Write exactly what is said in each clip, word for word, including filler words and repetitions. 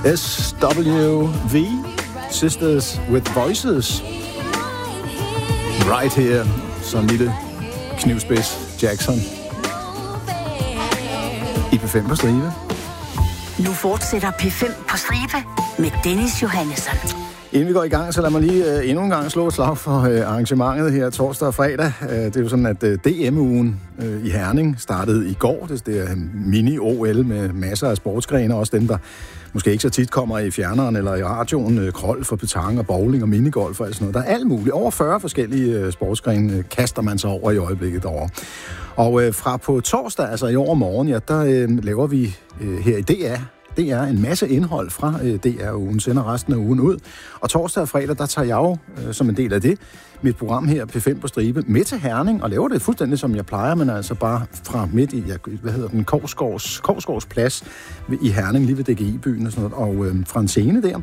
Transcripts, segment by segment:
S W V, Sisters with Voices. Right here, så en lille knivspids Jackson. I P fem på stribe. Nu fortsætter P fem på stribe med Dennis Johannesson. Inden vi går i gang, så lad mig lige uh, endnu en gang slå et slag for uh, arrangementet her torsdag og fredag. Uh, det er jo sådan, at uh, D M-ugen uh, i Herning startede i går. Det, det er mini-O L med masser af sportsgrene, også dem, der måske ikke så tit kommer i fjerneren eller i radioen. Uh, Krold for petanque og bowling og minigolf og alt sådan noget. Der er alt muligt. Over fyrre forskellige uh, sportsgrene uh, kaster man sig over i øjeblikket derovre. Og uh, fra på torsdag, altså i overmorgen, ja, der uh, laver vi uh, her i D R Det er en masse indhold fra øh, D R-ugen, sender resten af ugen ud. Og torsdag og fredag, der tager jeg jo, øh, som en del af det, mit program her, P fem på stribe, med til Herning, og laver det fuldstændig, som jeg plejer, men altså bare fra midt i, ja, hvad hedder den, Korsgårds, Korsgårds plads i Herning, lige ved D G I-byen og sådan noget, og øh, fra en scene der.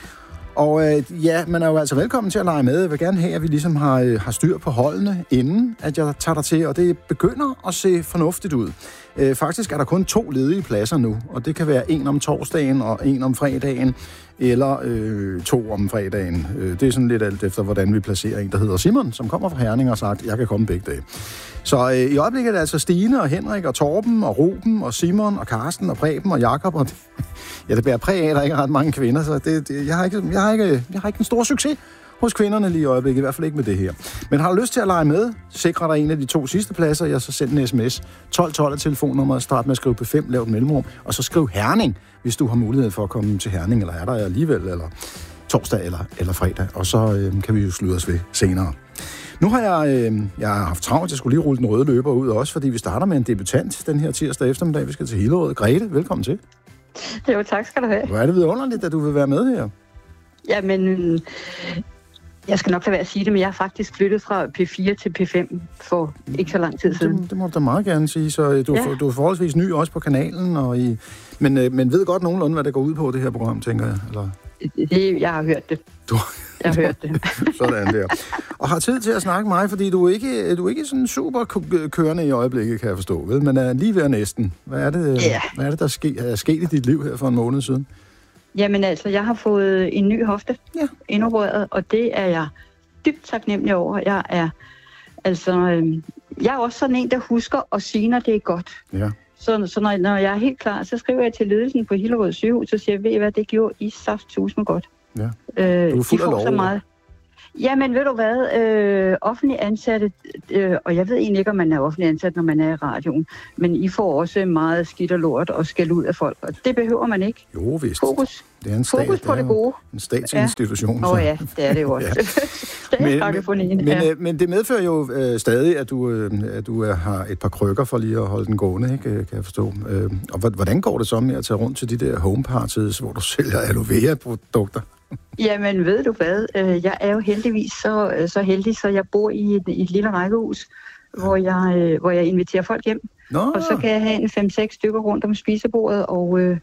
Og øh, ja, man er jo altså velkommen til at lege med. Jeg vil gerne have, at vi ligesom har, øh, har styr på holdene, inden at jeg tager dig til, og det begynder at se fornuftigt ud. Øh, faktisk er der kun to ledige pladser nu, og det kan være en om torsdagen og en om fredagen, eller øh, to om fredagen. Øh, det er sådan lidt alt efter, hvordan vi placerer en, der hedder Simon, som kommer fra Herning og har sagt, jeg kan komme begge dage. Så øh, i øjeblikket er det altså Stine og Henrik og Torben og Ruben og Simon og Karsten og Preben og Jakob og ja, det bærer præg af, at der ikke er ret mange kvinder, så det, det, jeg, har ikke, jeg, har ikke, jeg har ikke en stor succes hos kvinderne lige i øjeblikket, i hvert fald ikke med det her. Men har du lyst til at lege med, sikre dig en af de to sidste pladser, jeg så send en sms. tolv tolv er telefonnummeret, start med at skrive P fem, lav et mellemrum, og så skriv Herning, hvis du har mulighed for at komme til Herning, eller er der alligevel, eller torsdag eller, eller fredag, og så øh, kan vi jo slutte os ved senere. Nu har jeg, øh, jeg har haft travlt, jeg skulle lige rulle den røde løber ud også, fordi vi starter med en debutant den her tirsdag eftermiddag. Vi skal til Hillerød. Grete, velkommen til. Jo, tak skal du have. Hvor er det vidunderligt, at du vil være med her. Jamen, jeg skal nok lade være at sige det, men jeg har faktisk flyttet fra P fire til P fem for ikke så lang tid siden. Det, det må du da meget gerne sige, så du, ja. du er forholdsvis ny også på kanalen, og i, men, men ved godt nogenlunde, hvad det går ud på, det her program, tænker jeg? Eller? Det, jeg har hørt det. Du... Jeg har hørt det. Sådan der. Og har tid til at snakke med mig, fordi du er ikke, du er ikke sådan super kørende i øjeblikket, kan jeg forstå, ved? Men er lige ved næsten. Hvad er det, yeah. hvad er det der ske, er sket i dit liv her for en måned siden? Jamen altså, jeg har fået en ny hofte ja. indopereret, og det er jeg dybt taknemmelig over. Jeg er altså, øh, jeg er også sådan en, der husker at sige, når det er godt. Ja. Så, så når, når jeg er helt klar, så skriver jeg til ledelsen på Hillerød sygehus, så siger jeg, ved I hvad, det gjorde I saftsusme godt. Ja. Øh, du er fuld af lov. Så meget. Jamen, ved du hvad, øh, offentlig ansatte, øh, og jeg ved egentlig ikke, om man er offentlig ansat, når man er i radioen, men I får også meget skidt og lort og skæld ud af folk, og det behøver man ikke. Jo, vist. Fokus. Det er en stat, Fokus på det gode. En statsinstitution. Åh ja. Oh, ja, det er det jo også. Ja. men, men, ja. men, men det medfører jo øh, stadig, at du, øh, at du er, har et par krykker for lige at holde den gående, ikke, kan jeg forstå. Øh, og hvordan går det så med at tage rundt til de der home parties, hvor du sælger aloe vera-produkter? Jamen, ved du hvad? Jeg er jo heldigvis så, så heldig, så jeg bor i et, i et lille rækkehus, hvor jeg, hvor jeg inviterer folk hjem. Nå. Og så kan jeg have en fem seks stykker rundt om spisebordet, og øh,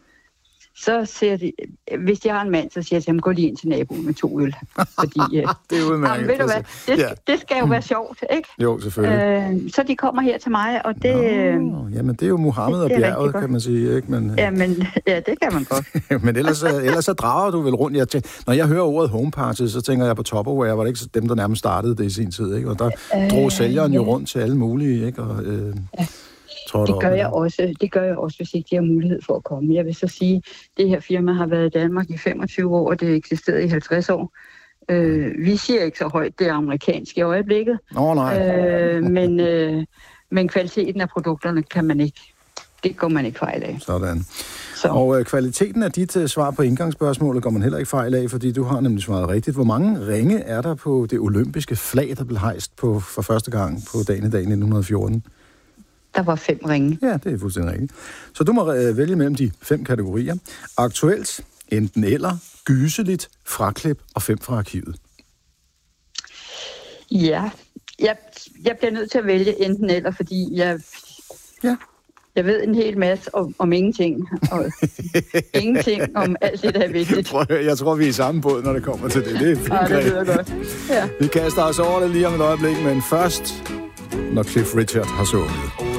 så siger de, hvis jeg har en mand, så siger jeg til ham, gå lige ind til naboen med to øl. Fordi, øh, det er udmærket. Jamen, ved du hvad? Det, ja. det skal jo være sjovt, ikke? Jo, selvfølgelig. Øh, så de kommer her til mig, og det... Nå, jamen, det er jo Mohammed og bjerget, kan man sige, ikke? Men, ja, men, ja, det kan man godt. men ellers, ellers så drager du vel rundt. Jeg tænker, når jeg hører ordet home party, så tænker jeg på Tupperware, var det ikke dem, der nærmest startede det i sin tid, ikke? Og der øh, drog sælgeren ja. jo rundt til alle mulige, ikke? Og, øh, ja. Det gør jeg også. Det gør jeg også, hvis ikke de har mulighed for at komme. Jeg vil så sige, at det her firma har været i Danmark i femogtyve år, og det har eksisteret i halvtreds år. Øh, vi siger ikke så højt, det er amerikansk i øjeblikket. Nå, nej. Øh, men, øh, men kvaliteten af produkterne kan man ikke. Det går man ikke fejl af. Sådan. Så. Og øh, kvaliteten af dit uh, svar på indgangsspørgsmålet går man heller ikke fejl af, fordi du har nemlig svaret rigtigt. Hvor mange ringe er der på det olympiske flag, der blev hejst på for første gang på dagen i dag nitten fjorten? Der var fem ringe. Ja, det er fuldstændig rigtigt. Så du må øh, vælge mellem de fem kategorier. Aktuelt, enten eller, gyseligt, fraklip og fem fra arkivet. Ja, jeg, jeg bliver nødt til at vælge enten eller, fordi jeg, ja. jeg ved en hel masse om, om ingenting. Og ingenting om alt det, der er vigtigt. Prøv, jeg tror, vi er i samme båd, når det kommer til det. Det er fint. Ja, det lyder godt. Ja. Vi kaster os over det lige om et øjeblik, men først, når Cliff Richard har sunget.